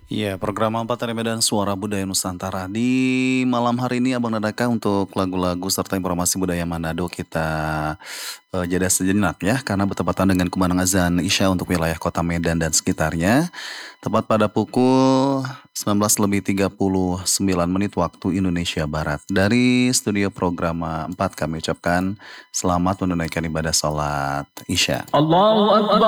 Iya, program Alpatari Medan Suara Budaya Nusantara. Di malam hari ini Abang Dadaka untuk lagu-lagu serta informasi budaya Manado kita jeda sejenak ya, karena bertepatan dengan kumandang azan Isya untuk wilayah kota Medan dan sekitarnya. Tepat pada pukul 19:39 waktu Indonesia Barat. Dari studio program 4 kami ucapkan selamat menunaikan ibadah sholat Isya. Allahu Akbar.